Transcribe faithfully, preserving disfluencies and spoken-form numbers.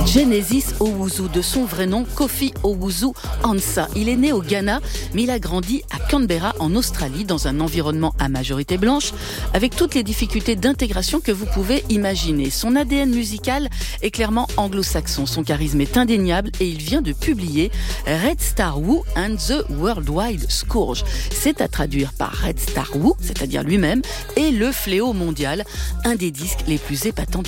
Genesis Owusu, de son vrai nom Kofi Owusu Ansah. Il est né au Ghana, mais il a grandi à Canberra, en Australie, dans un environnement à majorité blanche, avec toutes les difficultés d'intégration que vous pouvez imaginer. Son A D N musical est clairement anglo-saxon. Son charisme est indéniable et il vient de publier Red Star Woo and the Worldwide Scourge. C'est à traduire par Red Star Woo, c'est-à-dire lui-même, et le fléau mondial, un des disques les plus épatants